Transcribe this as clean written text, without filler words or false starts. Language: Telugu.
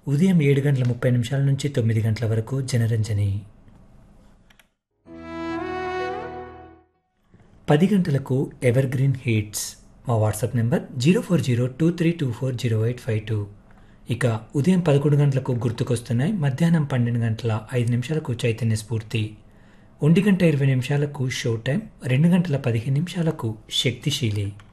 ఉదయం 7:30 నుంచి 9 గంటల వరకు జనరంజని. 10 గంటలకు ఎవర్ గ్రీన్ హిట్స్. మా వాట్సాప్ నెంబర్ 0402324085. ఇక ఉదయం 11 గంటలకు గుర్తుకొస్తున్నాయి. మధ్యాహ్నం 12:05 చైతన్య స్ఫూర్తి. 1:20 షో టైం. 2:15 శక్తిశీలి.